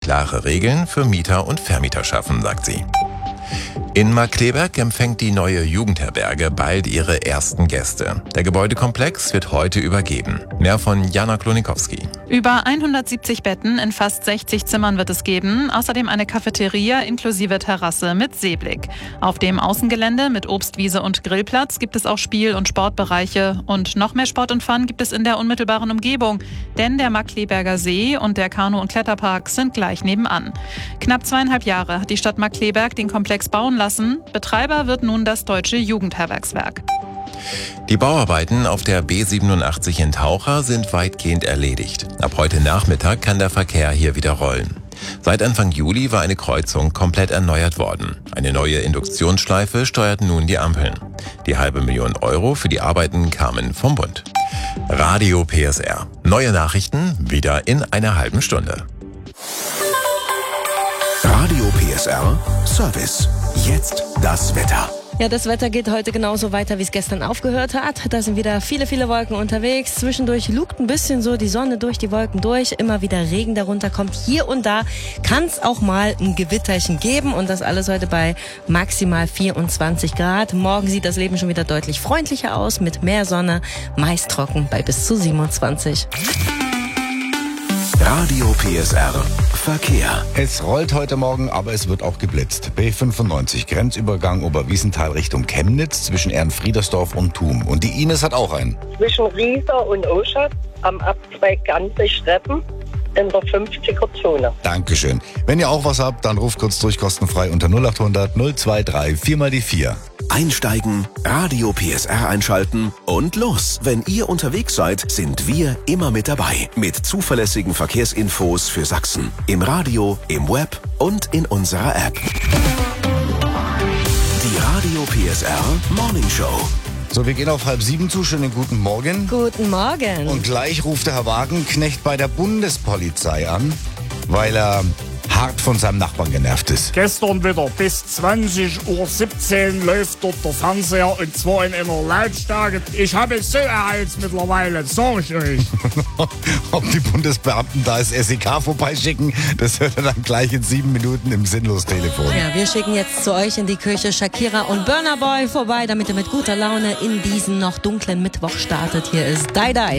klare Regeln für Mieter und Vermieter schaffen, sagt sie. In Markkleeberg empfängt die neue Jugendherberge bald ihre ersten Gäste. Der Gebäudekomplex wird heute übergeben. Mehr von Jana Klonikowski. Über 170 Betten in fast 60 Zimmern wird es geben. Außerdem eine Cafeteria inklusive Terrasse mit Seeblick. Auf dem Außengelände mit Obstwiese und Grillplatz gibt es auch Spiel- und Sportbereiche. Und noch mehr Sport und Fun gibt es in der unmittelbaren Umgebung. Denn der Markkleeberger See und der Kanu- und Kletterpark sind gleich nebenan. Knapp 2,5 Jahre hat die Stadt Markkleeberg den Komplex bauen lassen. Betreiber wird nun das Deutsche Jugendherbergswerk. Die Bauarbeiten auf der B87 in Taucher sind weitgehend erledigt. Ab heute Nachmittag kann der Verkehr hier wieder rollen. Seit Anfang Juli war eine Kreuzung komplett erneuert worden. Eine neue Induktionsschleife steuert nun die Ampeln. Die $500.000 Euro für die Arbeiten kamen vom Bund. Radio PSR. Neue Nachrichten wieder in einer halben Stunde. Radio PSR Service. Jetzt das Wetter. Ja, das Wetter geht heute genauso weiter, wie es gestern aufgehört hat. Da sind wieder viele Wolken unterwegs. Zwischendurch lugt ein bisschen so die Sonne durch die Wolken durch. Immer wieder Regen darunter kommt. Hier und da kann es auch mal ein Gewitterchen geben. Und das alles heute bei maximal 24 Grad. Morgen sieht das Leben schon wieder deutlich freundlicher aus. Mit mehr Sonne, meist trocken bei bis zu 27. Radio PSR Verkehr. Es rollt heute Morgen, aber es wird auch geblitzt. B95 Grenzübergang Oberwiesenthal Richtung Chemnitz zwischen Ehrenfriedersdorf und Thum. Und die Ines hat auch einen. Zwischen Riesa und Oschatz am Abzweig Ganze-Streppen in der 50er-Zone. Dankeschön. Wenn ihr auch was habt, dann ruft kurz durch, kostenfrei unter 0800 023 4 mal die 4. Einsteigen, Radio PSR einschalten und los. Wenn ihr unterwegs seid, sind wir immer mit dabei. Mit zuverlässigen Verkehrsinfos für Sachsen. Im Radio, im Web und in unserer App. Die Radio PSR Morning Show. So, wir gehen auf 6:30 zu. Schönen guten Morgen. Guten Morgen. Und gleich ruft der Herr Wagenknecht bei der Bundespolizei an, weil er hart von seinem Nachbarn genervt ist. Gestern wieder bis 20:17 Uhr läuft dort der Fernseher und zwar in einer Lautstärke. Ich habe es so erheizt mittlerweile, sag ich euch. Ob die Bundesbeamten da das SEK vorbeischicken, das hört er dann gleich in 7 Minuten im Sinnlos-Telefon. Ja, wir schicken jetzt zu euch in die Küche Shakira und Burna Boy vorbei, damit ihr mit guter Laune in diesen noch dunklen Mittwoch startet. Hier ist Die Die.